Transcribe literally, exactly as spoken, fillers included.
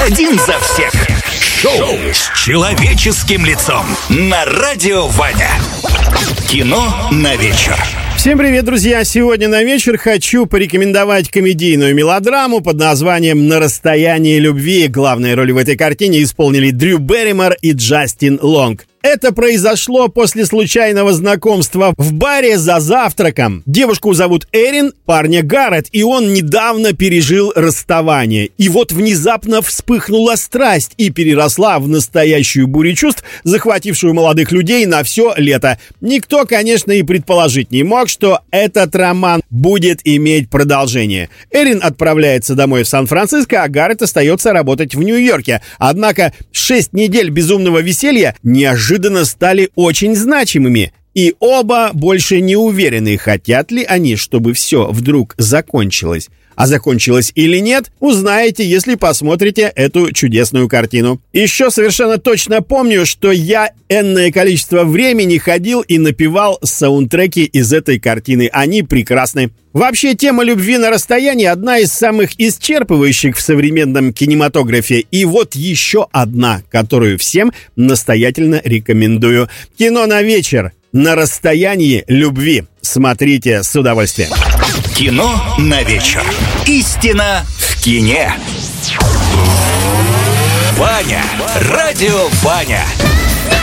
Один за всех. Шоу с человеческим лицом на радио Ваня. Кино на вечер. Всем привет, друзья! Сегодня на вечер хочу порекомендовать комедийную мелодраму под названием «На расстоянии любви». Главные роли в этой картине исполнили Дрю Берримор и Джастин Лонг. Это произошло после случайного знакомства в баре за завтраком. Девушку зовут Эрин, парня Гаррет, и он недавно пережил расставание. И вот внезапно вспыхнула страсть и переросла в настоящую бурю чувств, захватившую молодых людей на все лето. Никто, конечно, и предположить не мог, что этот роман будет иметь продолжение. Эрин отправляется домой в Сан-Франциско, а Гаррет остается работать в Нью-Йорке. Однако шесть недель безумного веселья неожиданно стали очень значимыми. И оба больше не уверены, хотят ли они, чтобы все вдруг закончилось. А закончилось или нет, узнаете, если посмотрите эту чудесную картину. Еще совершенно точно помню, что я энное количество времени ходил и напевал саундтреки из этой картины. Они прекрасны. Вообще, тема любви на расстоянии одна из самых исчерпывающих в современном кинематографе. И вот еще одна, которую всем настоятельно рекомендую. Кино на вечер. На расстоянии любви. Смотрите с удовольствием. Кино на вечер. Истина в кине. Ваня. Радио Ваня.